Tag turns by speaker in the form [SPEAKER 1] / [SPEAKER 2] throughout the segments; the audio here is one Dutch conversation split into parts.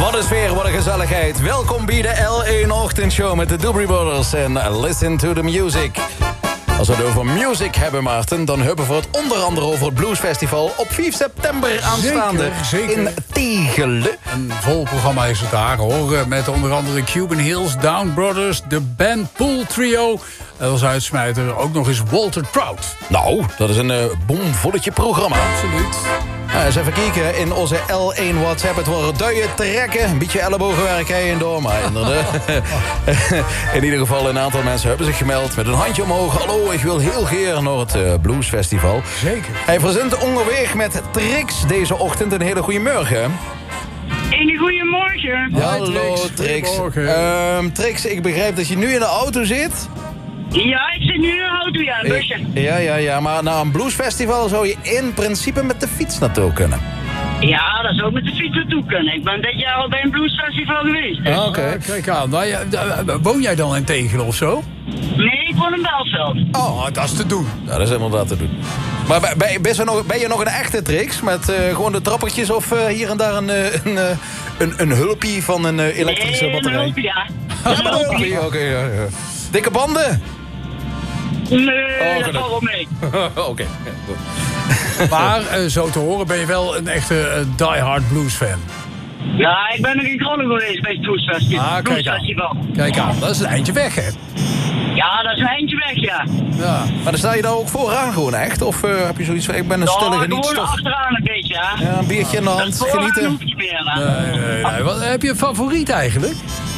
[SPEAKER 1] Wat een sfeer, wat een gezelligheid. Welkom bij de L1-ochtendshow met de Doobie Brothers en Listen to the Music. Als we het over music hebben, Maarten, dan hebben we het onder andere over het Bluesfestival op 5 september aanstaande
[SPEAKER 2] zeker.
[SPEAKER 1] in Tegelen.
[SPEAKER 2] Een vol programma is het daar, hoor. Met onder andere Cuban Hills, Down Brothers, de Ben Pool Trio. En als uitsmijter ook nog eens Walter Trout.
[SPEAKER 1] Nou, dat is een bomvolletje programma.
[SPEAKER 2] Absoluut.
[SPEAKER 1] Nou, eens even kijken in onze L1 WhatsApp. Het worden duien trekken, een beetje ellebogenwerk heen door. Maar inderdaad, in ieder geval een aantal mensen hebben zich gemeld met een handje omhoog. Hallo, ik wil heel graag naar het Bluesfestival.
[SPEAKER 2] Zeker.
[SPEAKER 1] Hij verzint onderweg met Trix deze ochtend. Een hele goede morgen.
[SPEAKER 3] Een goeiemorgen.
[SPEAKER 2] Hoi,
[SPEAKER 1] Hallo,
[SPEAKER 2] Trix.
[SPEAKER 1] Trix.
[SPEAKER 2] Goedemorgen.
[SPEAKER 1] Trix, ik begrijp dat je nu in de auto zit.
[SPEAKER 3] Ja, ik zit nu in een auto, ja, een busje.
[SPEAKER 1] Ja, maar naar een bluesfestival zou je in principe met de fiets naartoe kunnen.
[SPEAKER 3] Ja, dat zou ik met de fiets naartoe kunnen. Ik ben dit jaar al bij een bluesfestival geweest. Dus.
[SPEAKER 1] Oké.
[SPEAKER 2] Kijk aan. Nou, woon jij dan in Tegelen of zo?
[SPEAKER 3] Nee, ik woon in Belveld.
[SPEAKER 2] Oh, dat is te doen.
[SPEAKER 1] Nou, dat is inderdaad te doen. Maar ben je nog een echte Trix? Met gewoon de trappertjes of hier en daar een hulpie van een elektrische batterij?
[SPEAKER 3] Hulp, ja.
[SPEAKER 1] Ja, maar een hulpie, oké. Ja. Dikke banden?
[SPEAKER 3] Nee, dat
[SPEAKER 1] gelukkig.
[SPEAKER 3] valt wel mee.
[SPEAKER 1] Oké.
[SPEAKER 2] Maar zo te horen ben je wel een echte diehard bluesfan.
[SPEAKER 3] Ja, ik ben nog in Groningen geweest bij het Bluesfestival.
[SPEAKER 2] Kijk aan, dat is een eindje weg, hè?
[SPEAKER 3] Ja, dat is een eindje weg, ja.
[SPEAKER 2] Ja.
[SPEAKER 1] Maar dan sta je daar ook vooraan gewoon echt? Of heb je zoiets van, ik ben een stille
[SPEAKER 3] Gewoon
[SPEAKER 1] genietstof?
[SPEAKER 3] achteraan een beetje, ja.
[SPEAKER 1] Ja, een biertje in de hand,
[SPEAKER 3] Vooraan
[SPEAKER 1] genieten.
[SPEAKER 3] hoeft niet meer, hè.
[SPEAKER 2] Nee. Wat, heb je een favoriet eigenlijk?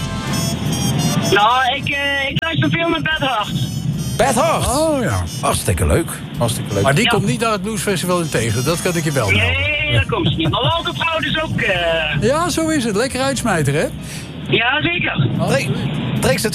[SPEAKER 3] Nou, ik luister veel naar Bad Hart.
[SPEAKER 1] Bad Hart.
[SPEAKER 2] Oh ja.
[SPEAKER 1] Hartstikke leuk. Hartstikke leuk.
[SPEAKER 2] Maar die
[SPEAKER 3] Ja.
[SPEAKER 2] komt niet naar het Bluesfestival in Tegelen, dat kan ik je wel melden.
[SPEAKER 3] Nee, dat komt ze niet. Maar Walter Trout is ook...
[SPEAKER 2] Ja, zo is het. Lekker uitsmijter, hè?
[SPEAKER 3] Ja, zeker.
[SPEAKER 1] Trix, het